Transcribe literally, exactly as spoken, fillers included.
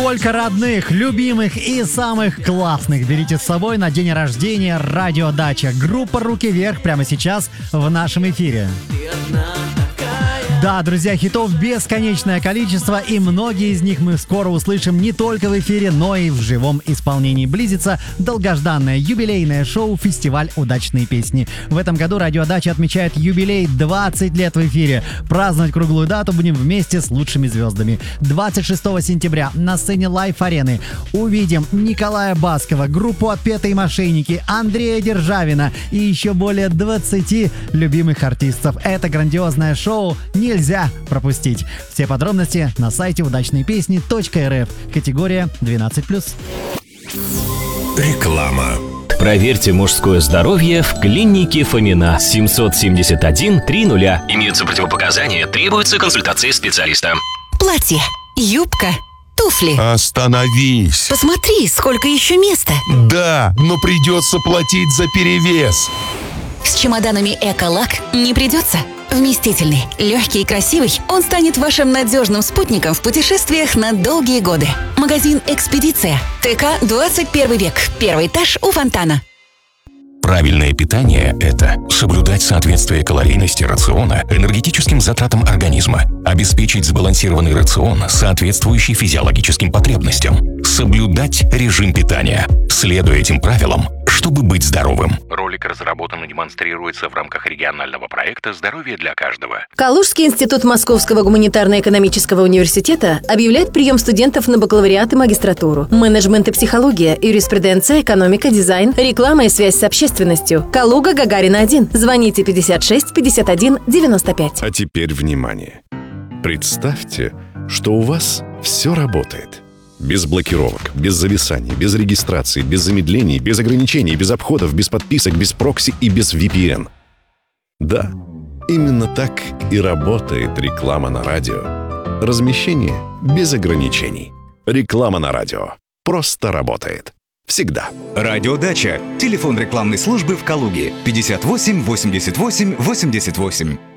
Только родных, любимых и самых классных берите с собой на день рождения «Радиодача». Группа «Руки вверх» прямо сейчас в нашем эфире. Да, друзья, хитов бесконечное количество, и многие из них мы скоро услышим не только в эфире, но и в живом исполнении. Близится долгожданное юбилейное шоу «Фестиваль удачной песни». В этом году «Радиодача» отмечает юбилей двадцать лет в эфире. Праздновать круглую дату будем вместе с лучшими звездами. двадцать шестого сентября на сцене Лайф-арены увидим Николая Баскова, группу «Отпетые мошенники», Андрея Державина и еще более двадцати любимых артистов. Это грандиозное шоу не нельзя пропустить. Все подробности на сайте удачные песни точка эр эф. Категория двенадцать плюс. Реклама. Проверьте мужское здоровье в клинике Фомина. семьсот семьдесят один триста. Имеются противопоказания, требуется консультация специалиста. Платье, юбка, туфли. Остановись. Посмотри, сколько еще места. Да, но придется платить за перевес. С чемоданами «Эколак» не придется. Вместительный, легкий и красивый, он станет вашим надежным спутником в путешествиях на долгие годы. Магазин «Экспедиция». ТК двадцать первый век. Первый этаж у фонтана. Правильное питание – это соблюдать соответствие калорийности рациона энергетическим затратам организма, обеспечить сбалансированный рацион, соответствующий физиологическим потребностям, соблюдать режим питания, следуя этим правилам, чтобы быть здоровым. Ролик разработан и демонстрируется в рамках регионального проекта «Здоровье для каждого». Калужский институт Московского гуманитарно-экономического университета объявляет прием студентов на бакалавриат и магистратуру. Менеджмент и психология, юриспруденция, экономика, дизайн, реклама и связь с общественностью. Калуга, Гагарина один. Звоните пятьдесят шесть пятьдесят один девяносто пять. А теперь внимание. Представьте, что у вас все работает. Без блокировок, без зависаний, без регистрации, без замедлений, без ограничений, без обходов, без подписок, без прокси и без ви пи эн. Да, именно так и работает реклама на радио. Размещение без ограничений. Реклама на радио просто работает. Всегда. Радиодача. Телефон рекламной службы в Калуге. пятьдесят восемь восемьдесят восемь восемьдесят восемь.